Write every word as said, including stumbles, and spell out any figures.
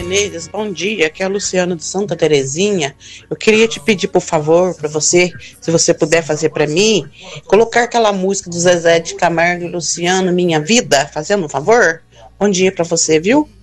Menezes, bom dia, aqui é a Luciana de Santa Terezinha. Eu queria te pedir, por favor, para você, se você puder fazer para mim, colocar aquela música do Zezé de Camargo e Luciano, Minha Vida, fazendo um favor? Bom dia para você, viu?